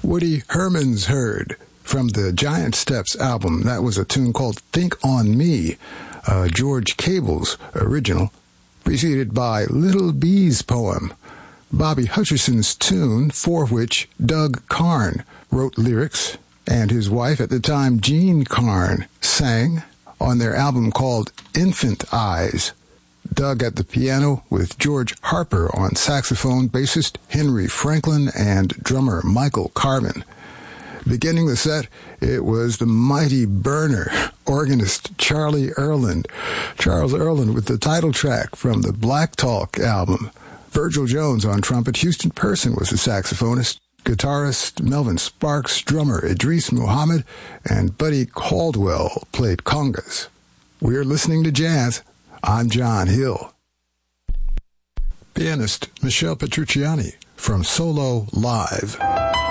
Woody Herman's Heard from the Giant Steps album. That was a tune called Think on Me, George Cable's original, preceded by Little Bee's poem, Bobby Hutcherson's tune, for which Doug Carn wrote lyrics, and his wife at the time, Jean Carn, sang on their album called Infant Eyes. Doug at the piano with George Harper on saxophone, bassist Henry Franklin, and drummer Michael Carvin. Beginning the set, it was the mighty burner organist Charles Earland with the title track from the Black Talk album. Virgil Jones on trumpet, Houston Person was the saxophonist, guitarist Melvin Sparks, drummer Idris Muhammad, and Buddy Caldwell played congas. We're listening to jazz. I'm John Hill. Pianist Michelle Petrucciani from Solo Live.